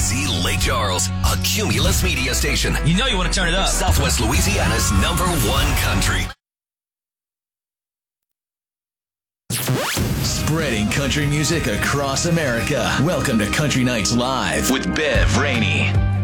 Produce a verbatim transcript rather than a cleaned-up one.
Z Lake Charles, a Cumulus media station. You know you want to turn it up. Southwest Louisiana's number one country. Spreading country music across America. Welcome to Country Nights Live with Bev Rainey.